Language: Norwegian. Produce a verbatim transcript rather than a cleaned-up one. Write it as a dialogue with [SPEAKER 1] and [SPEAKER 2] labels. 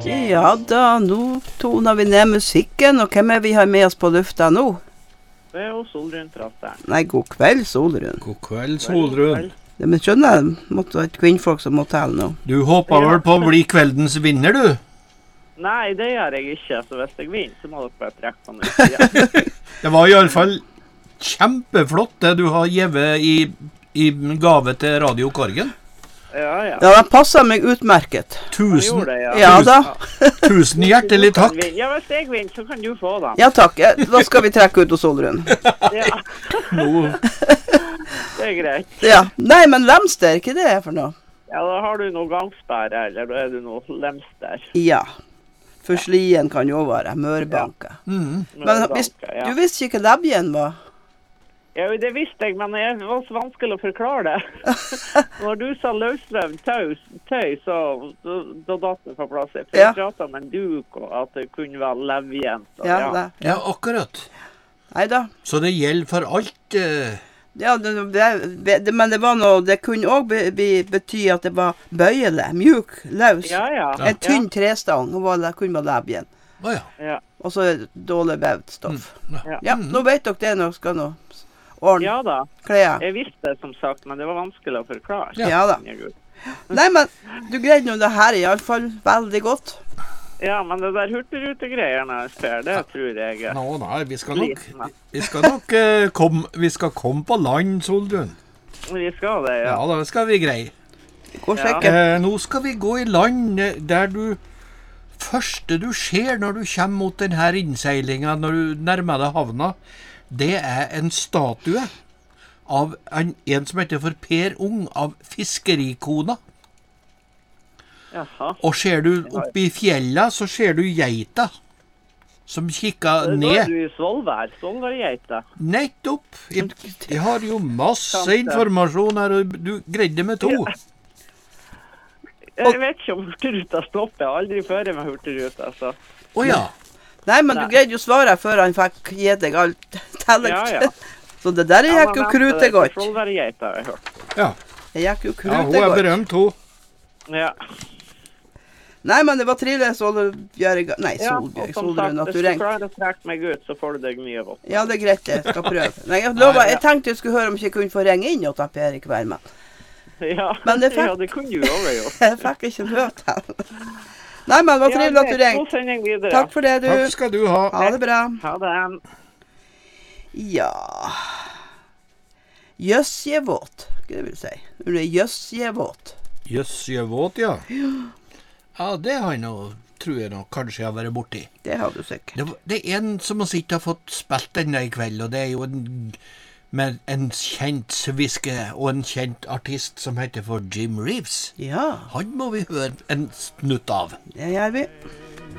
[SPEAKER 1] Ja da, nå toner vi ned musikken, og hvem er vi har med oss på lufta nå?
[SPEAKER 2] Det er jo Solrun Tratteren.
[SPEAKER 1] Nei, god kveld, Solrun.
[SPEAKER 3] God kveld, Solrun.
[SPEAKER 1] Ja, men skjønner jeg, måtte være et kvinnfolk som må tale nå.
[SPEAKER 3] Du håper vel på å bli kveldens vinner, du?
[SPEAKER 2] Nei, det gjør jeg ikke, så hvis jeg vinner, så må dere bare trekke på meg. Ja.
[SPEAKER 3] Det var i alle fall kjempeflott det du har givet i, i gave til Radio Korgen.
[SPEAKER 2] Ja, ja.
[SPEAKER 1] Ja, det passer meg utmerket.
[SPEAKER 3] Tusen,
[SPEAKER 2] det, ja.
[SPEAKER 1] Ja da.
[SPEAKER 3] tusen hjertelig takk.
[SPEAKER 2] Ja, hvis jeg vinner, så kan du få den.
[SPEAKER 1] Ja takk, Ja, da skal vi trekke ut hos Solrun.
[SPEAKER 2] Ja.
[SPEAKER 3] Nå,
[SPEAKER 2] Det er greit.
[SPEAKER 1] Ja, nei, men lemster, hva det er for noe?
[SPEAKER 2] Ja, da har du noe gangsperre, eller da er du noe lemster.
[SPEAKER 1] Ja, for slien kan jo være, mørbanka.
[SPEAKER 3] mm.
[SPEAKER 1] Men hvis,
[SPEAKER 2] ja.
[SPEAKER 1] du visste ikke hva lebjen var?
[SPEAKER 2] Ja, det visste jeg, men det var så vanskelig å forklare det. Når du sa løsrøvn tøy, tøy så da, da datt det på plass. For
[SPEAKER 1] Ja.
[SPEAKER 2] jeg pratet om en duk, og at det kunne være levjen. så
[SPEAKER 1] Ja,
[SPEAKER 2] ja.
[SPEAKER 1] det.
[SPEAKER 3] Ja, akkurat.
[SPEAKER 1] Neida.
[SPEAKER 3] Så det gjelder for alt. eh,
[SPEAKER 1] Ja, det, det, det, men det var noe, det kunne også be, be, bety at det var bøyelig, mjuk, løs.
[SPEAKER 2] Ja, ja.
[SPEAKER 1] En tynn trestang, og var, det kunne være lebjen.
[SPEAKER 3] Å ja.
[SPEAKER 2] Ja.
[SPEAKER 1] Og så er det dårlig vevd stoff.
[SPEAKER 2] Ja.
[SPEAKER 1] Ja, nå vet dere det når dere skal nå ordne
[SPEAKER 2] Ja da.
[SPEAKER 1] klær.
[SPEAKER 2] Jeg visste det, som sagt, men det var vanskelig å forklare.
[SPEAKER 1] Ja da.
[SPEAKER 2] Ja, Gud.
[SPEAKER 1] Nei, men du greide nå det her i alle fall veldig godt.
[SPEAKER 2] Ja, men det der hurtigrutegreiene, Per, det tror jeg er
[SPEAKER 3] Nå, nei, vi skal nok,
[SPEAKER 2] sliten med.
[SPEAKER 3] vi skal nok eh, komme, vi skal komme på land, Solrun.
[SPEAKER 2] Vi skal det, ja.
[SPEAKER 3] Ja, da skal vi greie.
[SPEAKER 1] Det går
[SPEAKER 2] Ja.
[SPEAKER 1] sikkert.
[SPEAKER 3] Eh, nå skal vi gå i land eh, der du første du ser når du kommer mot denne innseilinga, når du nærmer deg havna, det er en statue av en, en som heter for Per Ung, av fiskerikona.
[SPEAKER 2] Jaha.
[SPEAKER 3] Og ser du oppe i fjella, så ser du geita som kikker
[SPEAKER 2] Da er
[SPEAKER 3] ned.
[SPEAKER 2] du i Svolvær. Svolværgeita.
[SPEAKER 3] Nettopp. Jeg, jeg har jo masse
[SPEAKER 2] Sant det.
[SPEAKER 3] informasjon her, og du greide med to.
[SPEAKER 2] Jeg vet ikke om Hurtigruta stopper. Jeg har aldri før med Hurtigruta, så.
[SPEAKER 3] Å ja.
[SPEAKER 1] Nei, men du
[SPEAKER 2] Nei.
[SPEAKER 1] greide jo svare før han fikk gi deg alt tellet.
[SPEAKER 2] Ja, ja.
[SPEAKER 1] Så det der
[SPEAKER 2] Ja,
[SPEAKER 1] gikk jo
[SPEAKER 2] men
[SPEAKER 1] krute
[SPEAKER 2] vent,
[SPEAKER 1] godt.
[SPEAKER 2] Svolværgeita har jeg hørt.
[SPEAKER 3] Ja,
[SPEAKER 1] Det gikk jo
[SPEAKER 3] ja
[SPEAKER 1] krute
[SPEAKER 3] hun er
[SPEAKER 1] godt.
[SPEAKER 3] berømt, hun.
[SPEAKER 2] Ja.
[SPEAKER 1] Nei, men det var trivelig, Solbjørg. Nei,
[SPEAKER 2] Ja,
[SPEAKER 1] Solbjørg,
[SPEAKER 2] og som
[SPEAKER 1] Solrun,
[SPEAKER 2] sagt,
[SPEAKER 1] at
[SPEAKER 2] hvis
[SPEAKER 1] du
[SPEAKER 2] du
[SPEAKER 1] ringte.
[SPEAKER 2] klarer å trekke meg ut, så får du deg mye godt.
[SPEAKER 1] Ja, det er greit, jeg skal prøve. Nei, jeg lover, jeg tenkte jeg skulle høre om ikke jeg kunne få ringe inn og ta Per i kveld, men
[SPEAKER 2] Ja,
[SPEAKER 1] Men det fikk-
[SPEAKER 2] ja, det kunne du jo jo.
[SPEAKER 1] jeg fikk ikke møte henne. Nei, men det var trivelig at du
[SPEAKER 2] God
[SPEAKER 1] ringte.
[SPEAKER 2] sending videre.
[SPEAKER 1] Takk for det,
[SPEAKER 3] Takk
[SPEAKER 1] du.
[SPEAKER 3] skal du ha.
[SPEAKER 1] Ha det bra.
[SPEAKER 2] Ha det.
[SPEAKER 1] Ja. Jøssjevåt, hva det vil si. Når du er jøssjevåt.
[SPEAKER 3] Jøssjevåt, ja. Ja, det har jeg nå, tror jeg nå, kanskje jeg har vært borti.
[SPEAKER 1] Det har du sikkert.
[SPEAKER 3] Det, var- det er en som har sittet og fått spilt denne i kveld, og det er jo en, med en kjent sviske og en kjent artist som heter for Jim Reeves.
[SPEAKER 1] Ja,
[SPEAKER 3] Han må vi høre en snutt av.
[SPEAKER 1] det gjør vi.